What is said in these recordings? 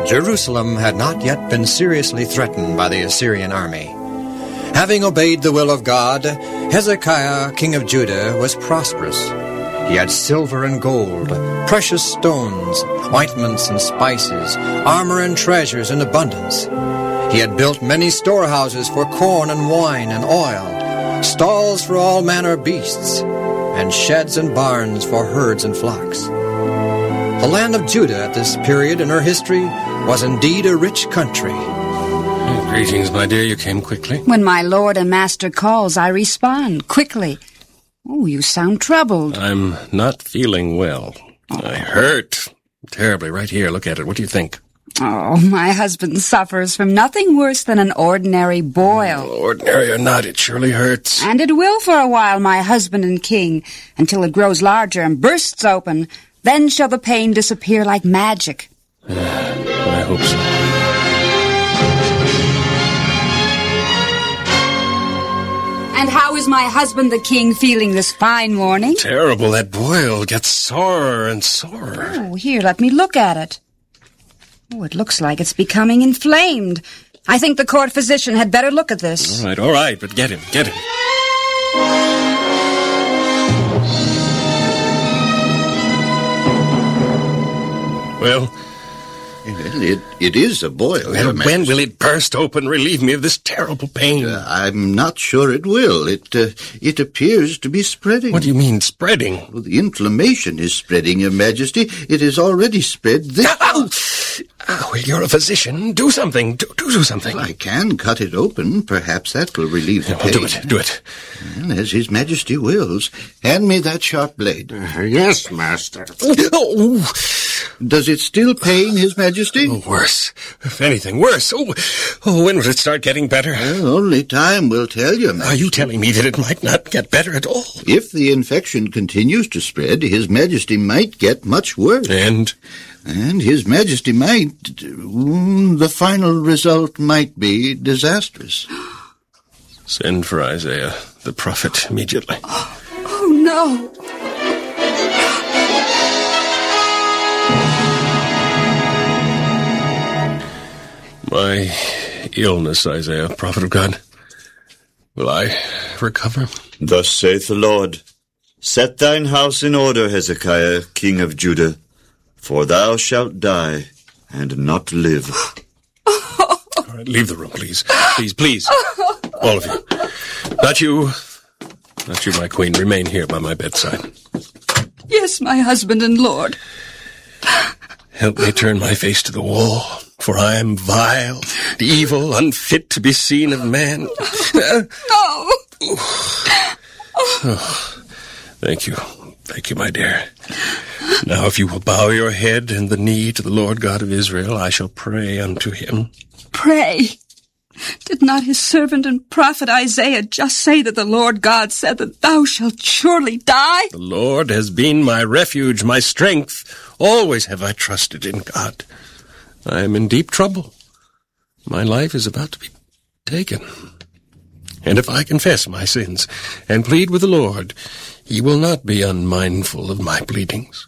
Jerusalem had not yet been seriously threatened by the Assyrian army. Having obeyed the will of God, Hezekiah, king of Judah, was prosperous. He had silver and gold, precious stones, ointments and spices, armor and treasures in abundance. He had built many storehouses for corn and wine and oil, stalls for all manner of beasts, and sheds and barns for herds and flocks. The land of Judah at this period in her history was indeed a rich country. Greetings, my dear. You came quickly. When my lord and master calls, I respond quickly. Oh, you sound troubled. I'm not feeling well. I hurt terribly right here. Look at it. What do you think? Oh, my husband suffers from nothing worse than an ordinary boil. Ordinary or not, it surely hurts. And it will for a while, my husband and king, until it grows larger and bursts open. Then shall the pain disappear like magic. I hope so. And how is my husband the king feeling this fine morning? Terrible. That boil gets sorer and sorer. Oh, here, let me look at it. Oh, it looks like it's becoming inflamed. I think the court physician had better look at this. All right, but get him. Well, it is a boil. Well, when will it burst open, relieve me of this terrible pain? I'm not sure it will. It appears to be spreading. What do you mean, spreading? Well, the inflammation is spreading, Your Majesty. It has already spread this... Well, you're a physician. Do something. Do something. Well, I can cut it open. Perhaps that will relieve the pain. Do it. Well, as His Majesty wills. Hand me that sharp blade. Yes, Master. Oh. Does it still pain, His Majesty? Oh, worse. If anything, worse. Oh, when will it start getting better? Well, only time will tell, Your Majesty. Are you telling me that it might not get better at all? If the infection continues to spread, His Majesty might get much worse. And His Majesty might... the final result might be disastrous. Send for Isaiah, the prophet, immediately. Oh, no. My illness, Isaiah, prophet of God. Will I recover? Thus saith the Lord, Set thine house in order, Hezekiah, king of Judah, for thou shalt die and not live. All right, leave the room, please. Please. All of you. Not you, my queen. Remain here by my bedside. Yes, my husband and lord. Help me turn my face to the wall, for I am vile, evil, unfit to be seen of man. No. Oh, thank you, my dear. Now, if you will bow your head and the knee to the Lord God of Israel, I shall pray unto him. Pray. Did not his servant and prophet Isaiah just say that the Lord God said that thou shalt surely die? The Lord has been my refuge, my strength. Always have I trusted in God. I am in deep trouble. My life is about to be taken. And if I confess my sins and plead with the Lord, he will not be unmindful of my pleadings.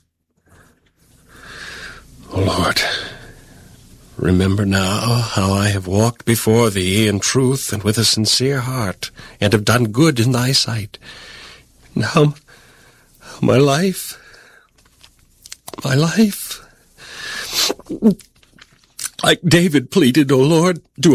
O Lord, remember now how I have walked before thee in truth and with a sincere heart, and have done good in thy sight. Now, my life, like David pleaded, O Lord, do